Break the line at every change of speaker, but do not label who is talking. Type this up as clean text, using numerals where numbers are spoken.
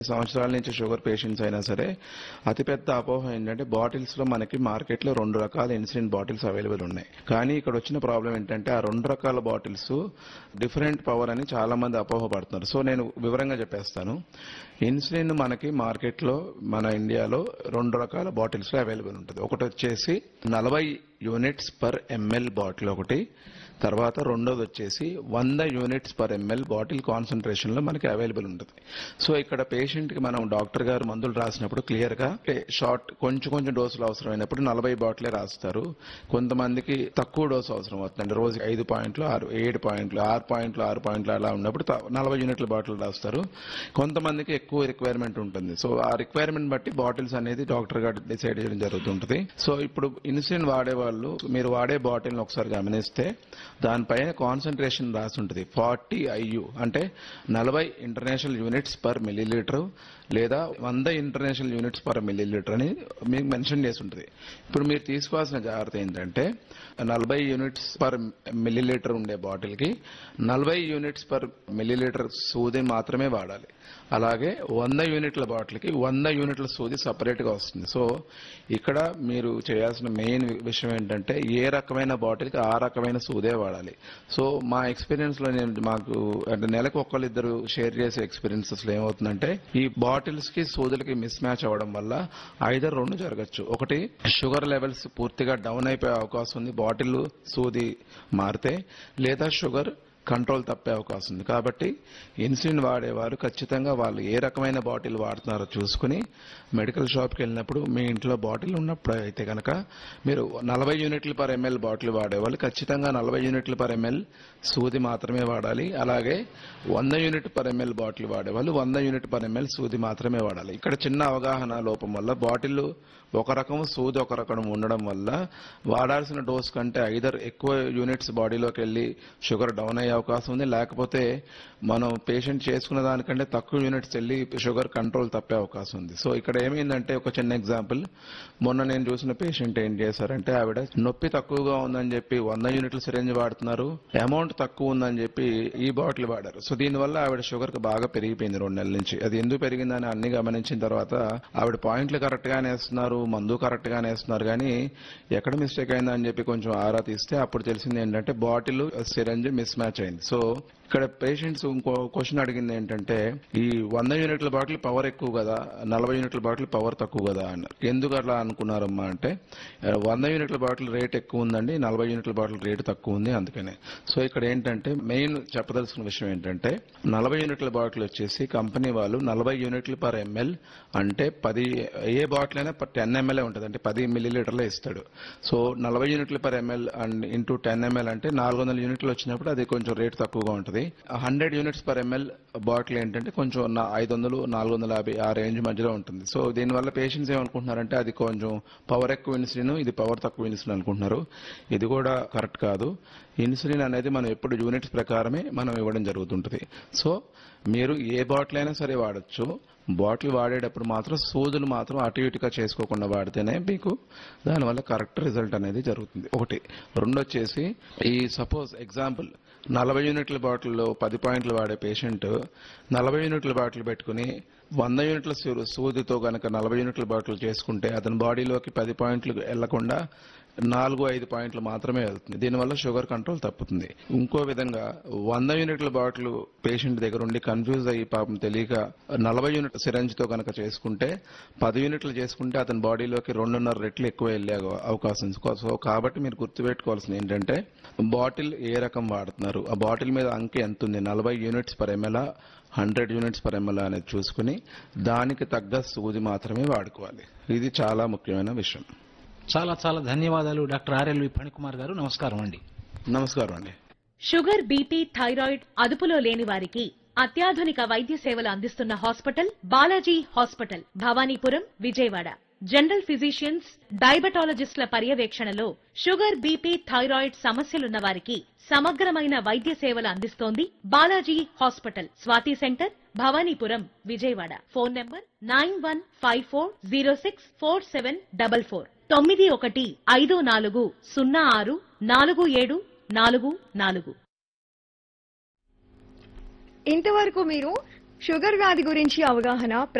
సంవత్సరాల నుంచి sugar patients అయినా సరే అతిపెద్ద అపోహ ఏంటంటే బాటిల్స్ లో మనకి మార్కెట్ లో 2 రకాల ఇన్సులిన్ బాటిల్స్ అవైలబుల్ ఉన్నాయి. కానీ ఇక్కడ వచ్చిన ప్రాబ్లం ఏంటంటే ఆ 2 రకాల బాటిల్స్ డిఫరెంట్ పవర్ అని చాలా మంది అపోహ పడుతున్నారు. సో నేను వివరంగా చెప్పేస్తాను. ఇన్సులిన్ మనకి మార్కెట్ లో మన ఇండియాలో 2 రకాల బాటిల్స్ లో అవైలబుల్ ఉంటుంది. ఒకటి వచ్చేసి 40 యూనిట్స్ పర్ ఎంఎల్ బాటిల్ ఒకటి, తర్వాత రెండోది వచ్చేసి 100 units per ML bottle concentration లో మనకి అవైలబుల్ ఉంటుంది. సో ఇక్కడ పేషెంట్ కి మనం డాక్టర్ గారు మందులు రాసినప్పుడు క్లియర్ గా షార్ట్ కొంచెం డోసులు అవసరమైనప్పుడు 40 బాటిలే రాస్తారు. కొంతమందికి తక్కువ డోసు అవసరం అవుతుంది, రోజు 5 పాయింట్లు 7 పాయింట్లు 6 పాయింట్లు 6 పాయింట్లు అలా ఉన్నప్పుడు 40 యూనిట్ల బాటిల్ రాస్తారు. కొంతమందికి ఎక్కువ రిక్వైర్మెంట్ ఉంటుంది. సో ఆ రిక్వైర్మెంట్ బట్టి బాటిల్స్ అనేది డాక్టర్ గారు డిసైడ్ చేయడం జరుగుతుంటుంది. సో ఇప్పుడు ఇన్సులిన్ వాడే వాళ్ళు మీరు వాడే బాటిల్ ఒకసారి గమనిస్తే దానిపైన కాన్సన్ట్రేషన్ రాసి ఉంటుంది 40 IU, అంటే 40 ఇంటర్నేషనల్ యూనిట్స్ పర్ మిల్లీలీటర్ లేదా 100 ఇంటర్నేషనల్ యూనిట్స్ పర్ మిల్లీలీటర్ అని మీకు మెన్షన్ చేసి ఉంటుంది. ఇప్పుడు మీరు తీసుకోవాల్సిన జాగ్రత్త ఏంటంటే 40 యూనిట్స్ పర్ మిల్లీలీటర్ ఉండే బాటిల్ కి 40 యూనిట్స్ పర్ మిల్లీలీటర్ సూది మాత్రమే వాడాలి. అలాగే 100 యూనిట్ల బాటిల్ కి 100 యూనిట్ల సూది సపరేట్ గా వస్తుంది. సో ఇక్కడ మీరు చేయాల్సిన మెయిన్ విషయం ఏంటంటే ఏ రకమైన బాటిల్ కి ఆ రకమైన సూదే వాడాలి. సో మా ఎక్స్పీరియన్స్ లో మాకు అంటే నెలకు ఒకళ్ళిద్దరు షేర్ చేసే ఎక్స్పీరియన్సెస్ లో ఏమవుతుందంటే ఈ బాటిల్స్ కి సూదులకి మిస్ మ్యాచ్ అవ్వడం వల్ల ఐదర్ 2 జరగచ్చు. ఒకటి, షుగర్ లెవెల్స్ పూర్తిగా డౌన్ అయిపోయే అవకాశం ఉంది బాటిల్ సూది మారితే, లేదా షుగర్ కంట్రోల్ తప్పే అవకాశం ఉంది. కాబట్టి ఇన్సులిన్ వాడేవారు ఖచ్చితంగా వాళ్ళు ఏ రకమైన బాటిల్ వాడుతున్నారో చూసుకుని మెడికల్ షాప్కి వెళ్ళినప్పుడు మీ ఇంట్లో బాటిల్ ఉన్నప్పుడు అయితే కనుక మీరు 40 యూనిట్లు పర్ ఎంఎల్ బాటిల్ వాడేవాళ్ళు ఖచ్చితంగా 40 యూనిట్లు పర్ ఎంఎల్ సూది మాత్రమే వాడాలి. అలాగే 100 యూనిట్ పర్ ఎంఎల్ బాటిల్ వాడేవాళ్ళు 100 యూనిట్ పర్ ఎంఎల్ సూది మాత్రమే వాడాలి. ఇక్కడ చిన్న అవగాహన లోపం వల్ల బాటిల్ ఒక రకం సూది ఒక రకం ఉండడం వల్ల వాడాల్సిన డోస్ కంటే ఐదర్ ఎక్కువ యూనిట్స్ బాడీలోకి వెళ్లి షుగర్ డౌన్ అయ్యే అవకాశం ఉంది, లేకపోతే మనం పేషెంట్ చేసుకున్న దానికంటే తక్కువ యూనిట్స్ వెళ్లి షుగర్ కంట్రోల్ తప్పే అవకాశం ఉంది. సో ఇక్కడ ఏమైందంటే ఒక చిన్న ఎగ్జాంపుల్, మొన్న నేను చూసిన పేషెంట్ ఏం చేశారంటే ఆవిడ నొప్పి తక్కువగా ఉందని చెప్పి 100 యూనిట్ల సిరంజ్ వాడుతున్నారు, అమౌంట్ తక్కువ ఉందని చెప్పి ఈ బాటిల్ వాడారు. సో దీనివల్ల ఆవిడ షుగర్ బాగా పెరిగిపోయింది 2 నెలల నుంచి. అది ఎందుకు పెరిగిందని అన్ని గమనించిన తర్వాత ఆవిడ పాయింట్లు కరెక్ట్ గానే వేస్తున్నారు, మందు కరెక్ట్ గానే వేస్తున్నారు, కానీ ఎక్కడ మిస్టేక్ అయిందని చెప్పి కొంచెం ఆరా తీస్తే అప్పుడు తెలిసింది ఏంటంటే బాటిల్ సిరంజ్ మిస్ మ్యాచ్ అయింది. సో ఇక్కడ పేషెంట్స్ ఇంకో క్వశ్చన్ అడిగింది ఏంటంటే ఈ 100 యూనిట్ల బాటిల్ పవర్ ఎక్కువ కదా, 40 యూనిట్ల బాటిల్ పవర్ తక్కువ కదా అన్నారు. ఎందుకు అట్లా అనుకున్నారమ్మా అంటే 100 యూనిట్ల బాటిల్ రేట్ ఎక్కువ ఉందండి, 40 యూనిట్ల బాటిల్ రేటు తక్కువ ఉంది అందుకనే. సో ఇక్కడ ఏంటంటే మెయిన్ చెప్పదలసిన విషయం ఏంటంటే 40 యూనిట్ల బాటిల్ వచ్చేసి కంపెనీ వాళ్ళు 40 యూనిట్లు పర్ ఎంఎల్ అంటే 10 ఏ బాటిల్ అయినా 10 ఎంఎల్ ఉంటుంది, అంటే 10 మిల్లీలీటర్లే ఇస్తాడు. సో 40 యూనిట్లు per ML and into 10 ML అంటే 400 యూనిట్లు వచ్చినప్పుడు అది కొంచెం రేట్ తక్కువగా ఉంటుంది. 100 యూనిట్స్ పర్ ఎంఎల్ బాటిల్ ఏంటంటే కొంచెం 500 450 ఆ రేంజ్ మధ్యలో ఉంటుంది. సో దీనివల్ల పేషెంట్స్ ఏమనుకుంటున్నారంటే అది కొంచెం పవర్ ఎక్కువ ఇన్సులిన్, ఇది పవర్ తక్కువ ఇన్సులిన్ అనుకుంటున్నారు. ఇది కూడా కరెక్ట్ కాదు. ఇన్సులిన్ అనేది మనం ఎప్పుడు యూనిట్స్ ప్రకారమే మనం ఇవ్వడం జరుగుతుంటుంది. సో మీరు ఏ బాటిల్ అయినా సరే వాడచ్చు, బాటిల్ వాడేటప్పుడు మాత్రం సూదులు మాత్రం అటు ఇటుగా చేసుకోకుండా వాడితేనే మీకు దానివల్ల కరెక్ట్ రిజల్ట్ అనేది జరుగుతుంది. ఒకటి. రెండొచ్చేసి ఈ సపోజ్ ఎగ్జాంపుల్ 40 యూనిట్ల బాటిల్లో 10 పాయింట్లు వాడే పేషెంట్ 40 యూనిట్ల బాటిల్ పెట్టుకుని 100 యూనిట్ల సూదితో గనక 40 యూనిట్ల బాటిల్ చేసుకుంటే అతని బాడీలోకి 10 పాయింట్లు వెళ్లకుండా 4-5 పాయింట్లు మాత్రమే వెళ్తుంది. దీనివల్ల షుగర్ కంట్రోల్ తప్పుతుంది. ఇంకో విధంగా 100 యూనిట్ల బాటిల్ పేషెంట్ దగ్గర ఉండి కన్ఫ్యూజ్ అయ్యి పాపం తెలియక 40 యూనిట్ సిరంజ్ తో కనుక చేసుకుంటే 10 యూనిట్లు చేసుకుంటే అతని బాడీలోకి 2.5 రెట్లు ఎక్కువ వెళ్లే అవకాశం ఉంది. సో కాబట్టి మీరు గుర్తుపెట్టుకోవాల్సింది ఏంటంటే బాటిల్ ఏ రకం వాడుతున్నారు, ఆ బాటిల్ మీద అంకె ఎంత ఉంది, 40 units per ML 100 units per ML అనేది చూసుకుని దానికి తగ్గ సూది మాత్రమే వాడుకోవాలి. ఇది చాలా ముఖ్యమైన విషయం.
చాలా చాలా ధన్యవాదాలు డాక్టర్ ఆర్ఎల్వి ఫణికుమార్ గారు. నమస్కారం అండి.
నమస్కారం అండి.
షుగర్, బీపీ, థైరాయిడ్ అదుపులో లేని వారికి అత్యాధునిక వైద్య సేవలు అందిస్తున్న hospital Balaji hospital, Bhavanipuram, Vijayawada. General physicians, డయాబెటాలజిస్టుల పర్యవేక్షణలో షుగర్, బీపీ, థైరాయిడ్ సమస్యలున్న వారికి సమగ్రమైన వైద్య సేవలు అందిస్తోంది Balaji hospital. Swathi centre, Bhavanipuram, Vijayawada. Phone number 9154064744 9154064744.
ఇంతవరకు మీరు షుగర్ వ్యాధి గురించి అవగాహన